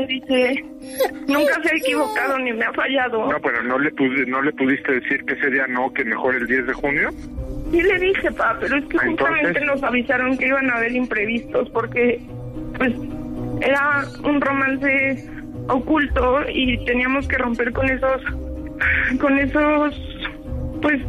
dice, nunca se ha equivocado ni me ha fallado. No, pero no le pudiste decir que ese día no, que mejor el 10 de junio. Sí le dije, pero es que justamente nos avisaron que iban a haber imprevistos porque, pues, era un romance oculto y teníamos que romper con esos, pues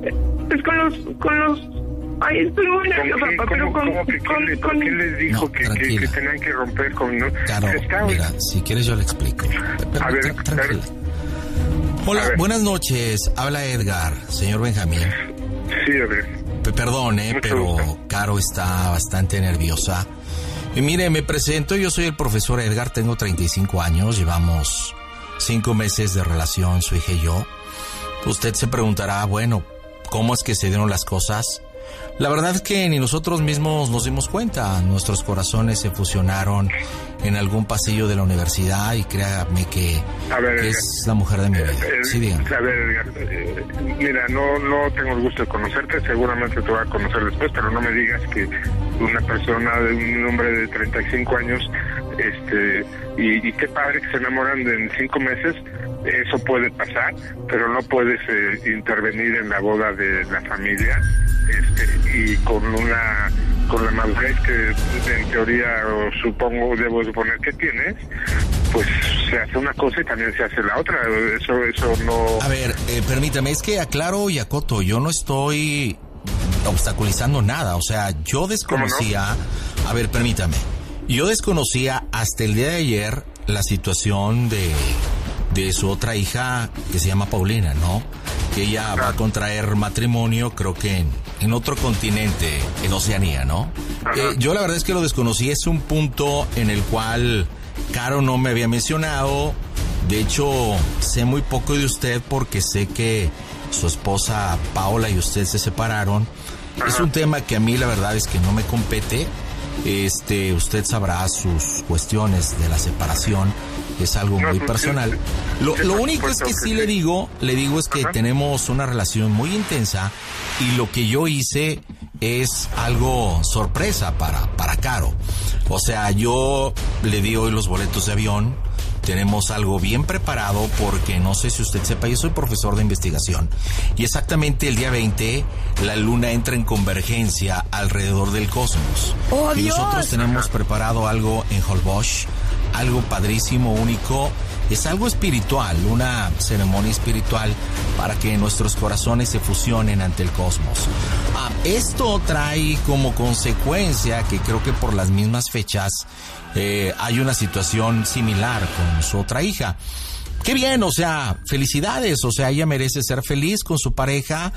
con los. Ay, estoy muy nerviosa, pero ¿quién les dijo que tenían que romper con? ¿no? Caro, mira, si quieres yo le explico. A ver, tranquila. Hola, buenas noches. Habla Edgar, señor Benjamín. Sí, a ver. Perdone, pero Caro está bastante nerviosa. Y mire, me presento, yo soy el profesor Edgar, tengo 35 años, llevamos 5 meses de relación, su hija y yo. Usted se preguntará, bueno, ¿cómo es que se dieron las cosas? La verdad es que ni nosotros mismos nos dimos cuenta. Nuestros corazones se fusionaron en algún pasillo de la universidad y créame que es la mujer de mi vida. Sí, dígame. A ver, Edgar, mira, no tengo el gusto de conocerte, seguramente te voy a conocer después, pero no me digas que una persona de un hombre de 35 años, y qué padre que se enamoran en 5 meses. Eso puede pasar, pero no puedes intervenir en la boda de la familia y con la madurez que en teoría debo suponer que tienes, pues se hace una cosa y también se hace la otra. Eso no. A ver, permítame, es que aclaro y acoto, yo no estoy obstaculizando nada, o sea, yo desconocía. ¿Cómo no? A ver, permítame, yo desconocía hasta el día de ayer la situación de su otra hija que se llama Paulina, ¿no? Que ella va a contraer matrimonio, creo que en otro continente, en Oceanía, ¿no? Yo la verdad es que lo desconocí, es un punto en el cual Caro no me había mencionado. De hecho, sé muy poco de usted porque sé que su esposa Paola y usted se separaron. Es un tema que a mí la verdad es que no me compete. Usted sabrá sus cuestiones de la separación, es algo muy personal. Lo único es que sí le digo es que tenemos una relación muy intensa y lo que yo hice es algo sorpresa para Caro. O sea, yo le di hoy los boletos de avión. Tenemos algo bien preparado porque no sé si usted sepa, yo soy profesor de investigación y exactamente el día 20 la luna entra en convergencia alrededor del cosmos. ¡Oh, y Dios! Nosotros tenemos preparado algo en Holbox, algo padrísimo, único. Es algo espiritual, una ceremonia espiritual para que nuestros corazones se fusionen ante el cosmos. Esto trae como consecuencia que creo que por las mismas fechas hay una situación similar con su otra hija. Qué bien, o sea, felicidades, o sea, ella merece ser feliz con su pareja.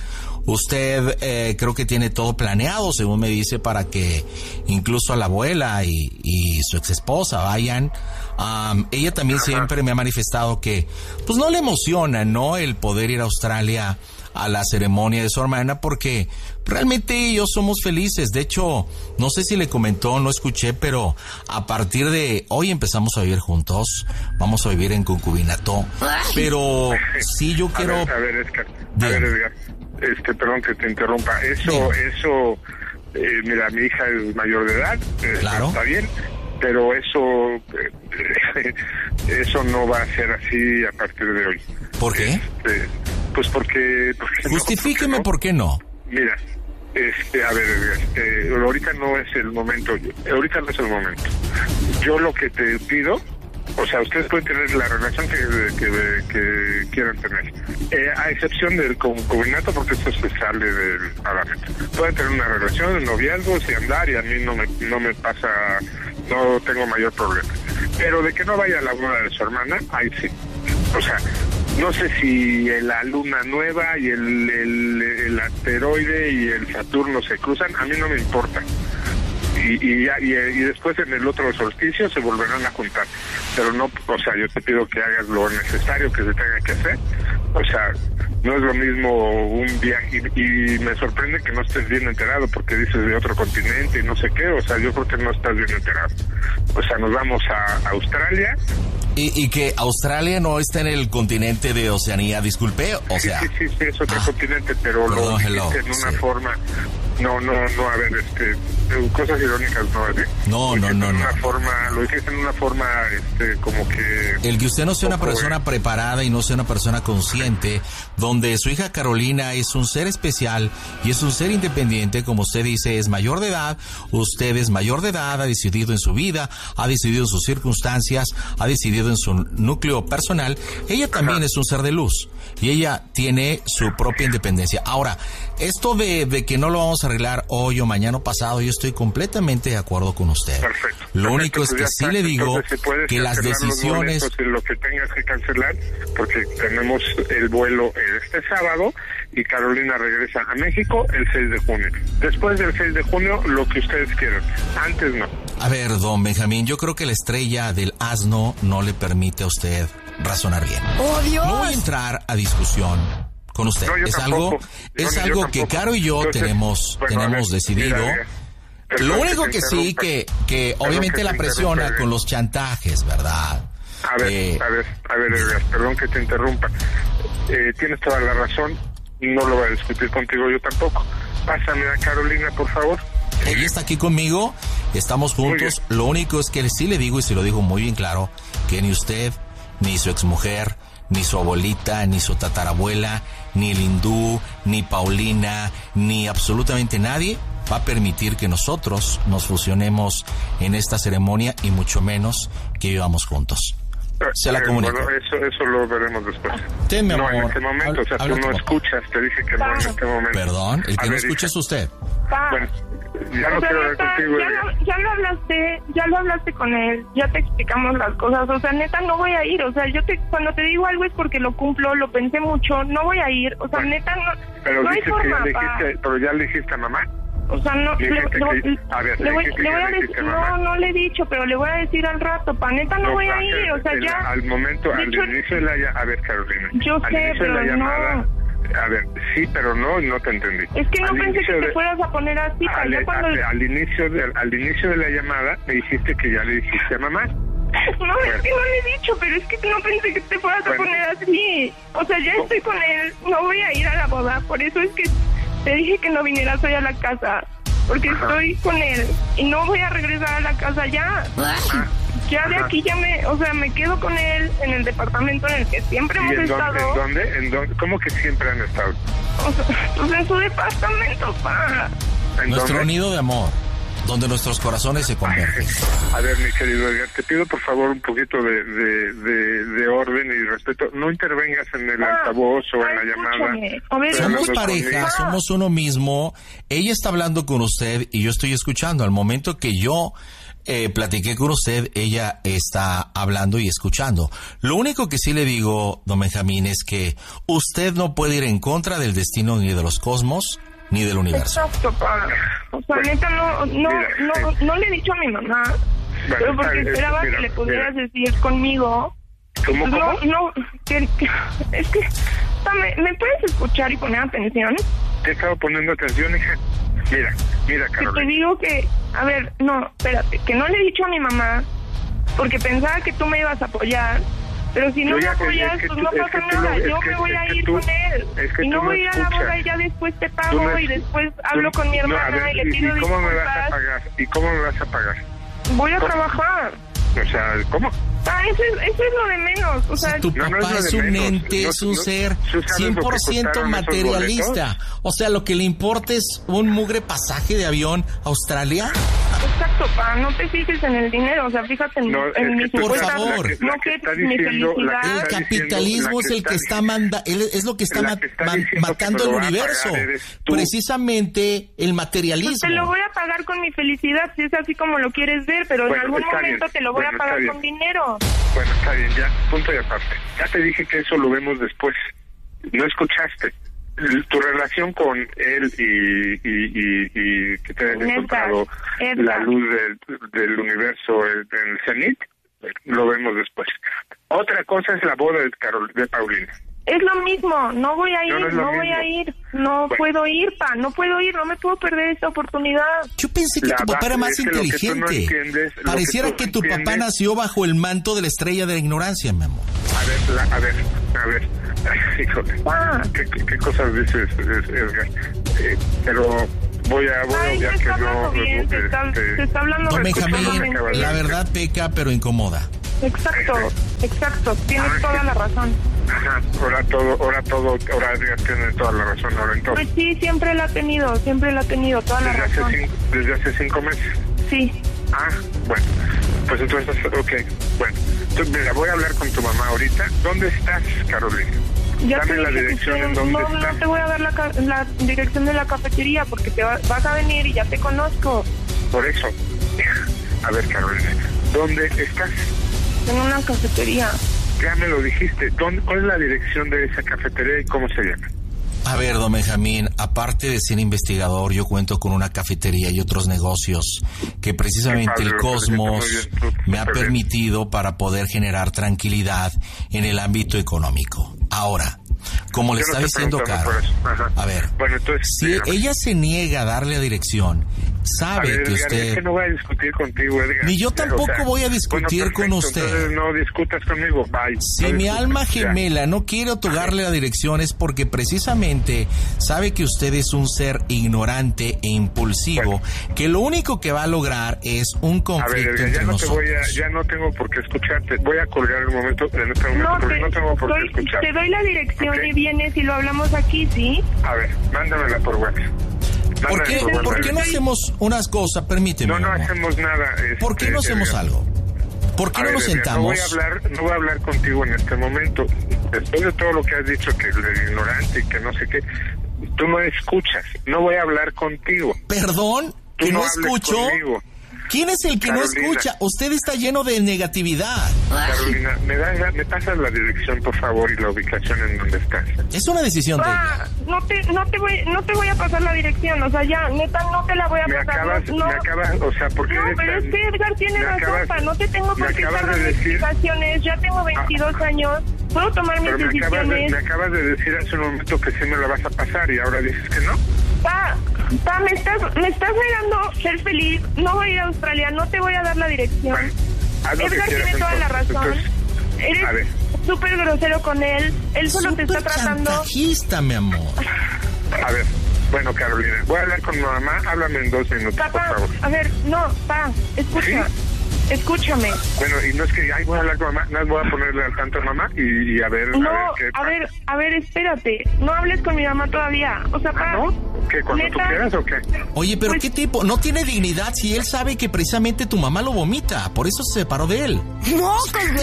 Usted creo que tiene todo planeado, según me dice, para que incluso a la abuela y su exesposa vayan. Ella también siempre me ha manifestado que pues no le emociona, ¿no?, el poder ir a Australia a la ceremonia de su hermana, porque realmente ellos somos felices. De hecho, no sé si le comentó, no escuché, pero a partir de hoy empezamos a vivir juntos, vamos a vivir en concubinato. Pero sí, yo quiero... A ver, Edgar, perdón que te interrumpa. Eso, mira, mi hija es mayor de edad, claro, está bien, pero eso no va a ser así a partir de hoy. ¿Por qué? Pues porque justifíqueme, ¿por qué no? Mira, a ver, ahorita no es el momento. Yo lo que te pido, o sea, ustedes pueden tener la relación que quieran tener, a excepción del concubinato, porque esto se sale del parámetro. Pueden tener una relación, un noviazgo, y andar, y a mí no me pasa, no tengo mayor problema. Pero de que no vaya a la boda de su hermana, ahí sí. O sea, no sé si la luna nueva y el asteroide y el Saturno se cruzan, a mí no me importa. Y después en el otro solsticio se volverán a juntar. Pero no, o sea, yo te pido que hagas lo necesario que se tenga que hacer. O sea, no es lo mismo un viaje, y me sorprende que no estés bien enterado porque dices de otro continente y no sé qué. O sea, yo creo que no estás bien enterado. O sea, nos vamos a Australia. Y que Australia no está en el continente de Oceanía, disculpe, o sea... Sí, es otro continente, pero perdón, lo dijiste en una forma... No, a ver, cosas irónicas no, No. Lo dijiste en una forma, como que... El que usted no sea una persona preparada y no sea una persona consciente, donde su hija Carolina es un ser especial y es un ser independiente, como usted dice, es mayor de edad, usted es mayor de edad, ha decidido en su vida, ha decidido en sus circunstancias, ha decidido en su núcleo personal, ella también es un ser de luz y ella tiene su propia independencia. Ahora, esto de que no lo vamos a arreglar hoy o mañana o pasado, yo estoy completamente de acuerdo con usted. Perfecto. Lo único es que sí le digo que las decisiones... Y lo que tengas que cancelar, porque tenemos el vuelo este sábado y Carolina regresa a México el 6 de junio. Después del 6 de junio, lo que ustedes quieran. Antes no. A ver, don Benjamín, yo creo que la estrella del asno no le permite a usted razonar bien. ¡Oh, Dios! No voy a entrar a discusión con usted. No, es algo que Caro y yo tenemos decidido. Lo único que sí, que obviamente la presiona con los chantajes, ¿verdad? A ver, Edgar, perdón que te interrumpa. Tienes toda la razón, no lo voy a discutir contigo yo tampoco. Pásame a Carolina, por favor. Ella está aquí conmigo, estamos juntos. Lo único es que sí le digo, y se lo digo muy bien claro, que ni usted, ni su exmujer, ni su abuelita, ni su tatarabuela, ni el hindú, ni Paulina, ni absolutamente nadie va a permitir que nosotros nos fusionemos en esta ceremonia y mucho menos que vivamos juntos. Se la comunico. Bueno, eso lo veremos después. Mi amor. No, en este momento, tú no escuchas, te dije que no en este momento. Perdón, el que no escucha es usted. Bueno, ya no quiero ver contigo. Ya lo hablaste con él, ya te explicamos las cosas, o sea, neta, no voy a ir, o sea, cuando te digo algo es porque lo cumplo, lo pensé mucho, no voy a ir, o sea, neta, no hay forma, pero ya le dijiste a mamá. O sea, no, le voy a decir, no le he dicho, pero le voy a decir al rato, neta, no voy a ir, o sea, ya. Al inicio de la llamada, a ver, Carolina. Yo sé, pero no. A ver, sí, pero no te entendí. Es que no pensé que te fueras a poner así, al inicio de la llamada me dijiste que ya le dijiste a mamá. No, es que no le he dicho, pero es que no pensé que te fueras a poner así. O sea, ya estoy con él, no voy a ir a la boda, por eso es que te dije que no vinieras hoy a la casa, porque estoy con él y no voy a regresar a la casa ya. Ya de aquí me quedo con él en el departamento en el que siempre hemos estado. ¿En dónde? ¿Cómo que siempre han estado? O sea, pues en su departamento, pa. Nuestro nido de amor, donde nuestros corazones se convergen. A ver, mi querido Edgar, te pido por favor un poquito de orden y respeto. No intervengas en el altavoz o en la llamada. Somos pareja, somos uno mismo. Ella está hablando con usted y yo estoy escuchando. Al momento que yo platiqué con usted, ella está hablando y escuchando. Lo único que sí le digo, don Benjamín, es que usted no puede ir en contra del destino ni de los cosmos ni del universo. Exacto, pa. O sea, neta, no le he dicho a mi mamá, pero porque esperaba que le pudieras decir conmigo. ¿Cómo? No, es que, ¿me puedes escuchar y poner atención? Te he estado poniendo atención, hija. Mira, Carolina. Que te digo que, a ver, no, espérate, que no le he dicho a mi mamá, porque pensaba que tú me ibas a apoyar, pero si no me apoyas, pues no pasa nada, yo me voy a ir con él, y no voy a ir a la boda y ya después te pago, y después hablo con mi hermana y le pido disculpas. ¿Y cómo me vas a pagar? Voy a trabajar. O sea, ¿cómo? Eso es lo de menos. O sea, tu papá es un ente, es un ser 100% materialista. O sea, lo que le importa es un mugre pasaje de avión a Australia. Exacto, pa, no te fijes en el dinero, o sea, fíjate en mi por favor. No que mi felicidad. El capitalismo es el que está es lo que está matando el universo. Precisamente el materialismo. Pues te lo voy a pagar con mi felicidad, si es así como lo quieres ver, pero en algún momento te lo voy a pagar con dinero. Bueno, está bien, ya, punto y aparte. Ya te dije que eso lo vemos después. No escuchaste. Tu relación con él y que te has encontrado la luz del universo en el cenit, lo vemos después. Otra cosa es la boda de Paulina. Es lo mismo, no voy a ir, no puedo ir, no me puedo perder esta oportunidad. Yo pensé que tu papá era más inteligente. Pareciera que tu papá nació bajo el manto de la estrella de la ignorancia, mi amor. A ver, híjole, ¿qué cosas dices, Edgar? Pero voy a obviar que no... Se está hablando Don Benjamín, la verdad peca, pero incomoda. Exacto, tienes toda la razón. Ajá, ahora Edgar tiene toda la razón, ahora entonces. Pues sí, siempre la ha tenido, toda la razón. ¿Desde hace 5 meses? Sí. Ah, bueno, pues entonces, ok, bueno. Entonces, mira, voy a hablar con tu mamá ahorita. ¿Dónde estás, Carolina? Ya dame la dirección en donde estás. No te voy a dar la dirección de la cafetería porque vas a venir y ya te conozco. Por eso. A ver, Carolina, ¿dónde estás? En una cafetería. Ya me lo dijiste. ¿Cuál es la dirección de esa cafetería y cómo se llama? A ver, don Benjamín, aparte de ser investigador, yo cuento con una cafetería y otros negocios que precisamente el Cosmos me ha permitido para poder generar tranquilidad en el ámbito económico. Ahora, como le está diciendo Caro, a ver, bueno, entonces, si ella se niega a darle la dirección, sabe que usted... Es que no voy a discutir contigo, Edgar. Ni yo tampoco voy a discutir con usted. Entonces no discutas conmigo, bye. Si mi alma gemela no quiere otorgarle la dirección es porque precisamente sabe que usted es un ser ignorante e impulsivo, que lo único que va a lograr es un conflicto entre nosotros. Ya no tengo por qué escucharte. Voy a colgar en este momento porque no tengo por qué escucharte. Te doy la dirección y vienes y lo hablamos aquí, ¿sí? A ver, mándamela por WhatsApp. ¿Por qué no hacemos unas cosas? Permíteme. No hacemos nada. ¿Por qué no hacemos algo? ¿Por qué no nos sentamos? No voy a hablar contigo en este momento. Después de todo lo que has dicho, que eres ignorante y que no sé qué, tú no escuchas. No voy a hablar contigo. ¿Perdón? ¿Que no escucho? Conmigo. ¿Quién es el que no escucha? Usted está lleno de negatividad. Carolina, me pasas la dirección, por favor, y la ubicación en donde estás. Es una decisión de ella. No te voy a pasar la dirección, o sea, ya, neta, no te la voy a pasar. Me acabas, o sea, porque... No, pero es que Edgar tiene razón, no te tengo por qué estar dando explicaciones, ya tengo 22 años, puedo tomar mis decisiones. Me acabas de decir hace un momento que sí me la vas a pasar y ahora dices que no. Me estás negando ser feliz, no voy a ir a Australia, no te voy a dar la dirección. Bueno, Edgar tiene toda la razón. Eres súper grosero con él solo te está tratando... chantajista, mi amor. A ver, bueno, Carolina, voy a hablar con mi mamá, háblame en 2 minutos, por favor. A ver, escucha. ¿Sí? Escúchame. Bueno, y no es que voy a hablar con mamá, no voy a ponerle al tanto a mamá y a ver... A ver, espérate, no hables con mi mamá todavía, o sea, ¿no? ¿Qué, cuando tú quieras o qué? Oye, pero ¿qué tipo? No tiene dignidad si él sabe que precisamente tu mamá lo vomita, por eso se separó de él. ¡No,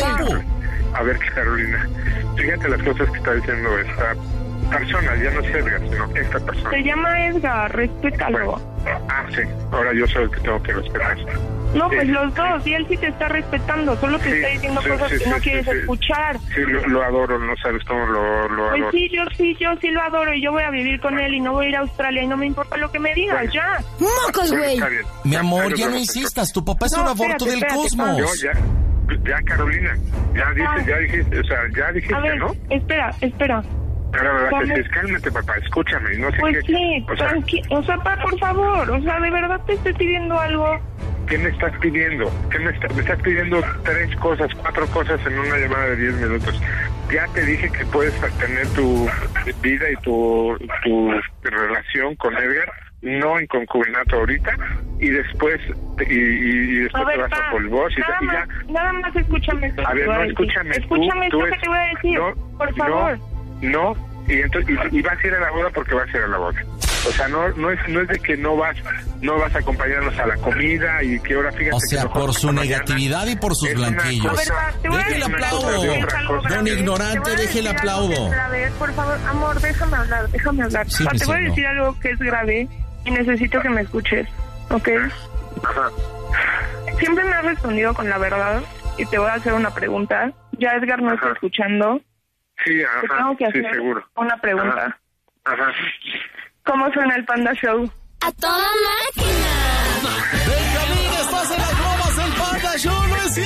A ver, Carolina, fíjate las cosas que está diciendo esta persona, ya no es Edgar, sino esta persona. Se llama Edgar, respétalo. Sí, ahora yo soy el que tengo que respetar. No, pues los dos, y él sí te está respetando, solo te está diciendo cosas que no quieres escuchar. Sí, lo adoro, no sabes cómo lo adoro. Pues sí, yo sí lo adoro, y yo voy a vivir con él, y no voy a ir a Australia, y no me importa lo que me digas, ya. ¡Mocos, güey! Mi amor, ya no insistas, tu papá es un aborto del Cosmos. Yo ya, Carolina, ya dijiste, o sea, ya dijiste, a ver, ¿no? Espera. Ahora me vas a decir, cálmate, papá, escúchame, no sé pues qué... Pues sí, o sea, papá, por favor, o sea, de verdad te estoy pidiendo algo. ¿Qué me estás pidiendo? Me estás pidiendo 3 cosas, 4 cosas en una llamada de 10 minutos. Ya te dije que puedes tener tu vida y tu relación con Edgar, no en concubinato ahorita, y después te vas a polvos y ya... Nada más escúchame. A ver, no, escúchame. Escúchame esto que te voy a decir, por favor. No, y entonces y vas a ir a la boda porque vas a ir a la boda. O sea, no es de que no vas a acompañarnos a la comida y que ahora fíjate. O sea, por su negatividad y por sus blanquillos. Deje el aplaudo. Don ignorante, deje el aplaudo. Por favor, amor, déjame hablar. Sí, te voy a decir algo que es grave y necesito que me escuches, ¿ok? Ajá. Siempre me has respondido con la verdad y te voy a hacer una pregunta. Ya Edgar no está escuchando. Sí, ajá. Te tengo que hacer una pregunta. Ajá. ¿Cómo suena el Panda Show? ¡A toda máquina!